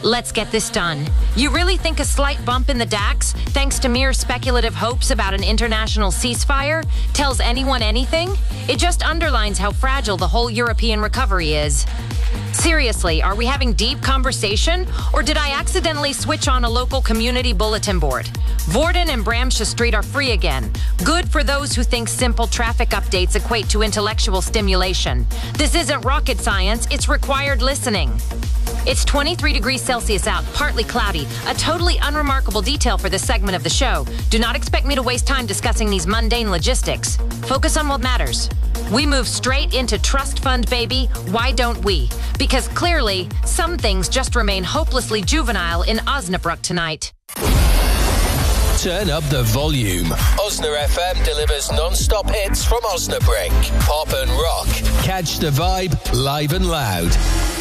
Let's get this done. You really think a slight bump in the DAX, thanks to mere speculative hopes about an international ceasefire, tells anyone anything? It just underlines how fragile the whole European recovery is. Seriously, are we having deep conversation? Or did I accidentally switch on a local community bulletin board? Vorden and Bramsha Street are free again. Good for those who think simple traffic updates equate to intellectual stimulation. This isn't rocket science, it's required listening. It's 23 degrees Celsius out, partly cloudy. A totally unremarkable detail for this segment of the show. Do not expect me to waste time discussing these mundane logistics. Focus on what matters. We move straight into trust fund, baby. Why don't we? Because clearly, some things just remain hopelessly juvenile in Osnabrück tonight. Turn up the volume. Osna FM delivers non-stop hits from Osnabrück. Pop and rock. Catch the vibe live and loud.